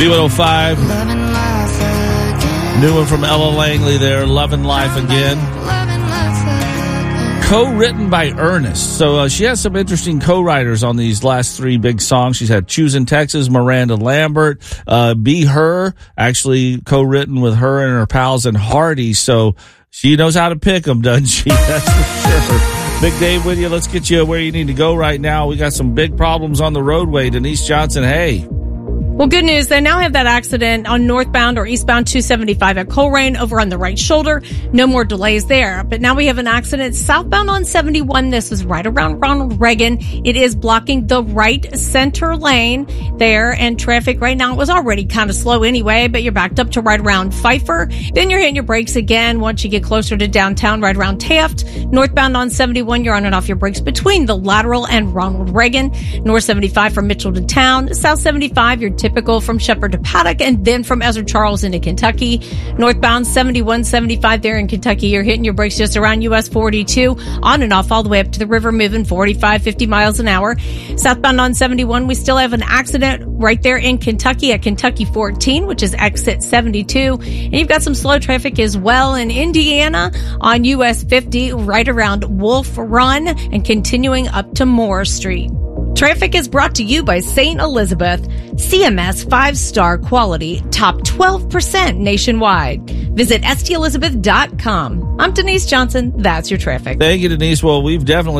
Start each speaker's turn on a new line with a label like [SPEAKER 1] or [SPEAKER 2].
[SPEAKER 1] B105. New one from Ella Langley there, Lovin' Life Again. Co-written by Ernest. So she has some interesting co-writers on these last three big songs. She's had Choosing Texas, Miranda Lambert, Be Her, actually co-written with her and her pals and Hardy. So she knows how to pick them, doesn't she? That's for sure. Big Dave with you. Let's get you where you need to go right now. We got some big problems on the roadway. Denise Johnson, hey.
[SPEAKER 2] Well, good news. They now have that accident on northbound or eastbound 275 at Colerain over on the right shoulder. No more delays there. But now we have an accident southbound on 71. This is right around Ronald Reagan. It is blocking the right center lane there, and traffic right now was already kind of slow anyway, but you're backed up to right around Pfeiffer. Then you're hitting your brakes again once you get closer to downtown, right around Taft. Northbound on 71, you're on and off your brakes between the Lateral and Ronald Reagan. North 75 from Mitchell to Town. South 75, you're typical from Shepherd to Paddock, and then from Ezra Charles into Kentucky. Northbound 71, 75 there in Kentucky, you're hitting your brakes just around US 42, on and off all the way up to the river, moving 45, 50 miles an hour. Southbound on 71, we still have an accident right there in Kentucky at Kentucky 14, which is exit 72. And you've got some slow traffic as well in Indiana on US 50, right around Wolf Run and continuing up to Moore Street. Traffic is brought to you by St. Elizabeth, CMS 5-star quality, top 12% nationwide. Visit stelizabeth.com. I'm Denise Johnson. That's your traffic.
[SPEAKER 1] Thank you, Denise. Well, we've definitely